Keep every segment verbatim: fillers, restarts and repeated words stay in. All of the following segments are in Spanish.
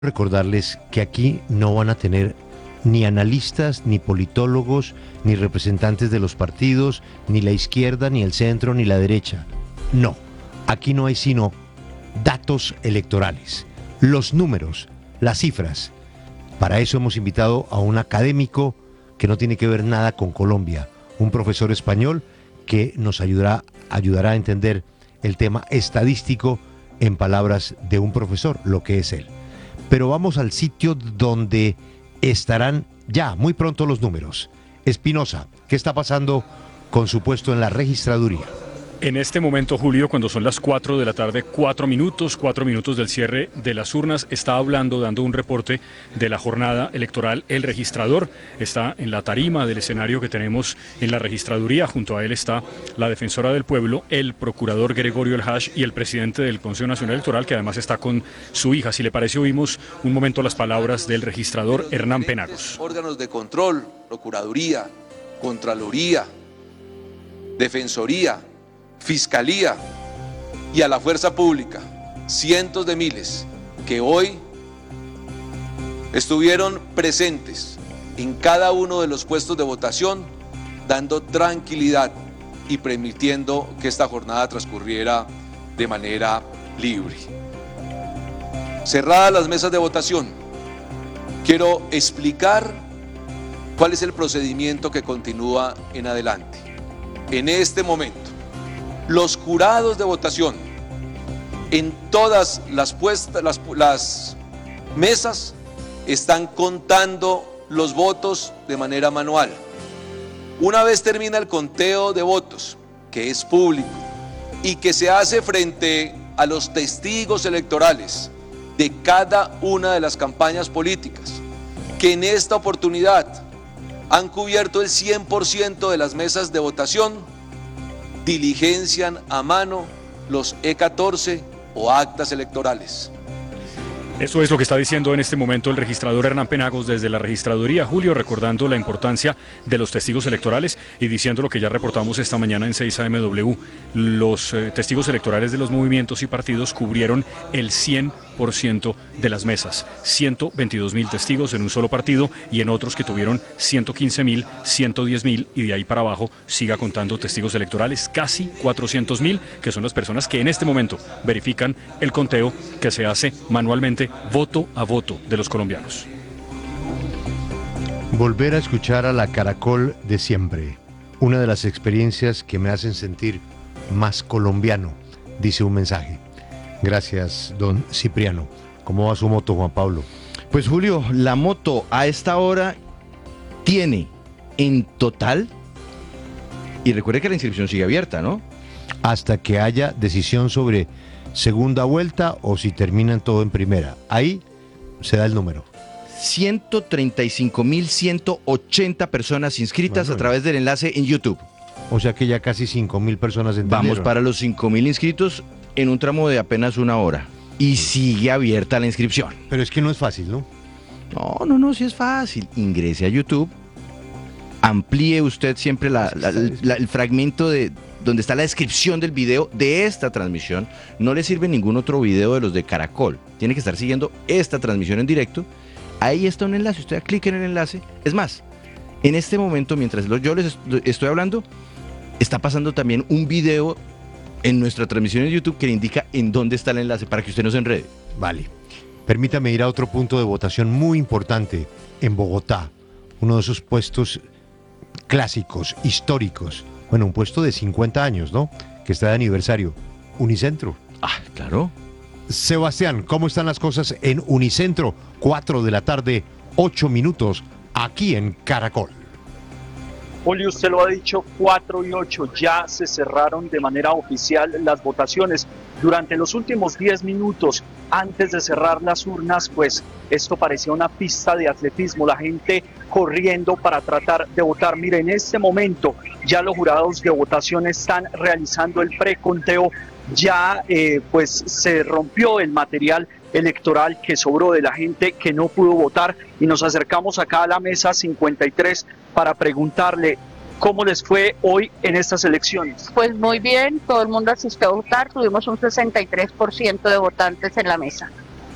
Recordarles que aquí no van a tener ni analistas, ni politólogos, ni representantes de los partidos, ni la izquierda, ni el centro, ni la derecha. No, aquí no hay sino datos electorales, los números, las cifras. Para eso hemos invitado a un académico que no tiene que ver nada con Colombia, un profesor español que nos ayudará, ayudará a entender el tema estadístico en palabras de un profesor, lo que es él. Pero vamos al sitio donde estarán ya muy pronto los números. Espinosa, ¿qué está pasando con su puesto en la registraduría? En este momento, Julio, cuando son las cuatro de la tarde, cuatro minutos, cuatro minutos del cierre de las urnas, está hablando, dando un reporte de la jornada electoral. El registrador está en la tarima del escenario que tenemos en la registraduría. Junto a él está la defensora del pueblo, el procurador Gregorio El Hash y el presidente del Consejo Nacional Electoral, que además está con su hija. Si le parece, oímos un momento las palabras del registrador Hernán Penagos. Órganos de control, Procuraduría, Contraloría, Defensoría, Fiscalía y a la fuerza pública, cientos de miles que hoy estuvieron presentes en cada uno de los puestos de votación, dando tranquilidad y permitiendo que esta jornada transcurriera de manera libre. Cerradas las mesas de votación, quiero explicar cuál es el procedimiento que continúa en adelante. En este momento, los jurados de votación en todas las, puestas, las, las mesas están contando los votos de manera manual. Una vez termina el conteo de votos, que es público y que se hace frente a los testigos electorales de cada una de las campañas políticas, que en esta oportunidad han cubierto el cien por ciento de las mesas de votación, diligencian a mano los E catorce o actas electorales. Eso es lo que está diciendo en este momento el registrador Hernán Penagos desde la registraduría, Julio, recordando la importancia de los testigos electorales y diciendo lo que ya reportamos esta mañana en seis A M W. Los eh, testigos electorales de los movimientos y partidos cubrieron el cien por ciento de las mesas, ciento veintidós mil testigos en un solo partido y en otros que tuvieron ciento quince mil, ciento diez mil y de ahí para abajo siga contando testigos electorales, casi cuatrocientos mil, que son las personas que en este momento verifican el conteo que se hace manualmente, voto a voto de los colombianos. Volver a escuchar a la Caracol de siempre, una de las experiencias que me hacen sentir más colombiano, dice un mensaje. Gracias, don Cipriano. ¿Cómo va su moto, Juan Pablo? Pues Julio, la moto a esta hora tiene en total, y recuerde que la inscripción sigue abierta, ¿no? Hasta que haya decisión sobre segunda vuelta o si terminan todo en primera. Ahí se da el número. ciento treinta y cinco mil ciento ochenta personas inscritas bueno, a través del enlace en YouTube. O sea que ya casi cinco mil personas entendieron. Vamos para los cinco mil inscritos en un tramo de apenas una hora. Y sigue abierta la inscripción. Pero es que no es fácil, ¿no? No, no, no, sí es fácil. Ingrese a YouTube, amplíe usted siempre la, la, la, el fragmento de donde está la descripción del video de esta transmisión. No le sirve ningún otro video de los de Caracol. Tiene que estar siguiendo esta transmisión en directo. Ahí está un enlace, usted clique en el enlace. Es más, en este momento, mientras yo les estoy hablando, está pasando también un video en nuestra transmisión en YouTube que le indica en dónde está el enlace para que usted no se enrede. Vale. Permítame ir a otro punto de votación muy importante en Bogotá. Uno de esos puestos clásicos, históricos. Bueno, un puesto de cincuenta años, ¿no? Que está de aniversario. Unicentro. Ah, claro. Sebastián, ¿cómo están las cosas en Unicentro? cuatro de la tarde, ocho minutos, aquí en Caracol. Julio, usted lo ha dicho, cuatro y ocho, ya se cerraron de manera oficial las votaciones. Durante los últimos diez minutos, antes de cerrar las urnas, pues esto parecía una pista de atletismo, la gente corriendo para tratar de votar. Mire, en este momento ya los jurados de votación están realizando el preconteo, ya eh, pues se rompió el material electoral que sobró de la gente que no pudo votar y nos acercamos acá a la mesa cincuenta y tres para preguntarle cómo les fue hoy en estas elecciones. Pues muy bien, todo el mundo asistió a votar, tuvimos un sesenta y tres por ciento de votantes en la mesa.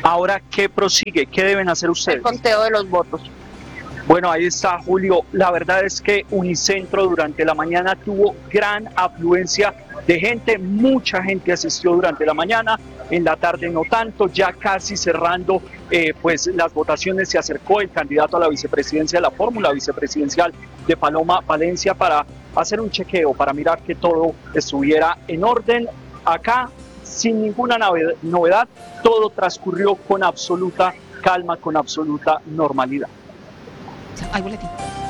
Ahora, ¿qué prosigue? ¿Qué deben hacer ustedes? El conteo de los votos. Bueno, ahí está, Julio. La verdad es que Unicentro durante la mañana tuvo gran afluencia de gente, mucha gente asistió durante la mañana, en la tarde no tanto, ya casi cerrando eh, pues las votaciones se acercó el candidato a la vicepresidencia de la fórmula vicepresidencial de Paloma Valencia para hacer un chequeo, para mirar que todo estuviera en orden. Acá, sin ninguna novedad, todo transcurrió con absoluta calma, con absoluta normalidad. Hay boletín.